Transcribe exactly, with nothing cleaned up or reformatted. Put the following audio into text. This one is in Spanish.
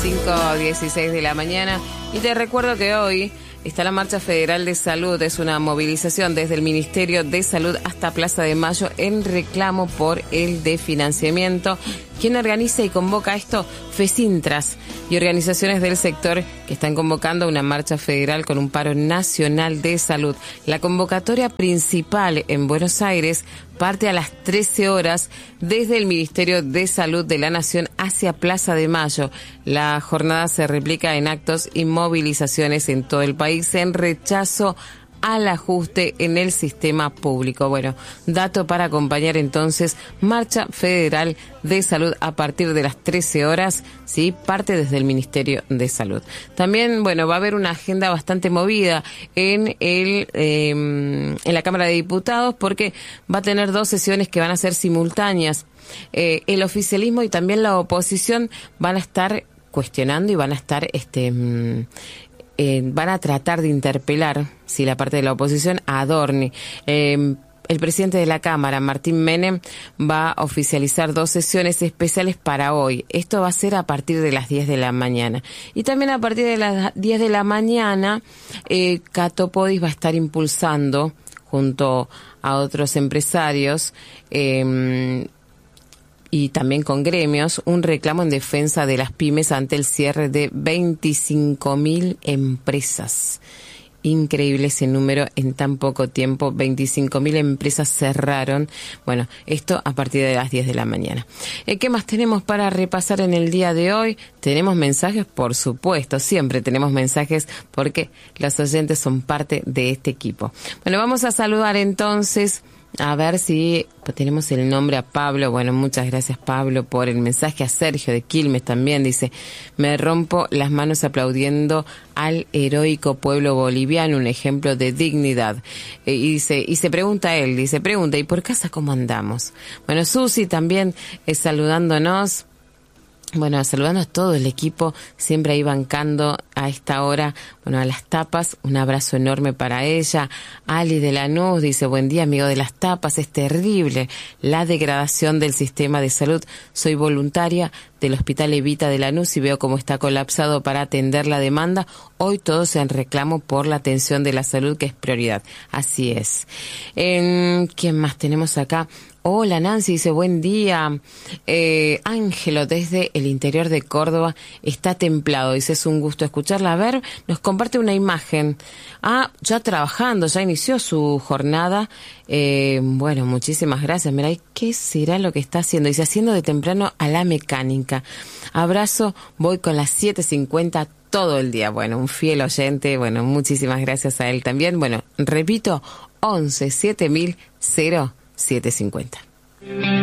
cinco dieciséis de la mañana. Y te recuerdo que hoy está la Marcha Federal de Salud. Es una movilización desde el Ministerio de Salud hasta Plaza de Mayo en reclamo por el desfinanciamiento. ¿Quién organiza y convoca esto? FESINTRAS y organizaciones del sector que están convocando una marcha federal con un paro nacional de salud. La convocatoria principal en Buenos Aires parte a las trece horas desde el Ministerio de Salud de la Nación hacia Plaza de Mayo. La jornada se replica en actos y movilizaciones en todo el país en rechazo al ajuste en el sistema público. Bueno, dato para acompañar entonces, Marcha Federal de Salud a partir de las trece horas, sí, parte desde el Ministerio de Salud. También, bueno, va a haber una agenda bastante movida en el eh, en la Cámara de Diputados porque va a tener dos sesiones que van a ser simultáneas. Eh, el oficialismo y también la oposición van a estar cuestionando y van a estar este Eh, van a tratar de interpelar, si la parte de la oposición, a Adorni. Eh, el presidente de la Cámara, Martín Menem, va a oficializar dos sesiones especiales para hoy. Esto va a ser a partir de las diez de la mañana. Y también a partir de las diez de la mañana, eh, Cato Podis va a estar impulsando, junto a otros empresarios, eh, y también con gremios, un reclamo en defensa de las pymes ante el cierre de veinticinco mil empresas. Increíble ese número en tan poco tiempo, veinticinco mil empresas cerraron. Bueno, esto a partir de las diez de la mañana. Eh, ¿Qué más tenemos para repasar en el día de hoy? ¿Tenemos mensajes? Por supuesto, siempre tenemos mensajes porque los oyentes son parte de este equipo. Bueno, vamos a saludar entonces, a ver si tenemos el nombre a Pablo. Bueno, muchas gracias Pablo por el mensaje. A Sergio de Quilmes también dice: me rompo las manos aplaudiendo al heroico pueblo boliviano, un ejemplo de dignidad. Eh, y dice, y se pregunta él, dice, pregunta, ¿y por casa cómo andamos? Bueno, Susi también eh, saludándonos. Bueno, saludando a todo el equipo, siempre ahí bancando a esta hora, bueno, a las tapas, un abrazo enorme para ella. Ali de Lanús dice: buen día, amigo de las tapas, es terrible la degradación del sistema de salud. Soy voluntaria del Hospital Evita de Lanús y veo cómo está colapsado para atender la demanda. Hoy todos en reclamo por la atención de la salud, que es prioridad. Así es. Eh, ¿Quién más tenemos acá? Hola, Nancy dice: buen día. Eh, Ángelo desde el interior de Córdoba, está templado. Dice: es un gusto escucharla. A ver, nos comparte una imagen. Ah, ya trabajando, ya inició su jornada. Eh, bueno, muchísimas gracias. Mira, ¿qué será lo que está haciendo? Dice: haciendo de temprano a la mecánica. Abrazo, voy con las siete cincuenta todo el día. Bueno, un fiel oyente. Bueno, muchísimas gracias a él también. Bueno, repito, once siete mil cero siete cincuenta.